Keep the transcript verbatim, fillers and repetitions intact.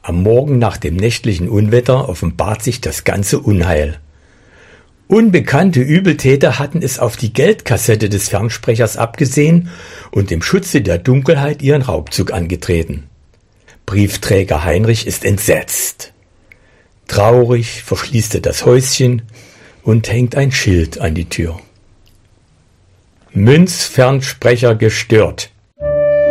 Am Morgen nach dem nächtlichen Unwetter offenbart sich das ganze Unheil. Unbekannte Übeltäter hatten es auf die Geldkassette des Fernsprechers abgesehen und im Schutze der Dunkelheit ihren Raubzug angetreten. Briefträger Heinrich ist entsetzt. Traurig verschließt er das Häuschen und hängt ein Schild an die Tür. Münzfernsprecher gestört.